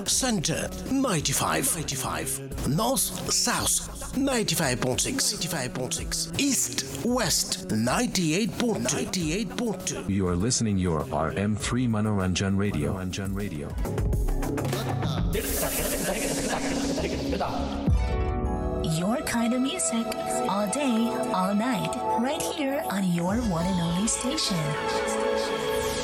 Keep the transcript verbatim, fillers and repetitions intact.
Center ninety-five, ninety-five. North South ninety-five point six, ninety-five point six. East West ninety-eight point two, ninety-eight point two. You are listening your R M three Manoranjan Radio. Manoranjan Radio. Your kind of music, all day, all night, right here on your one and only station.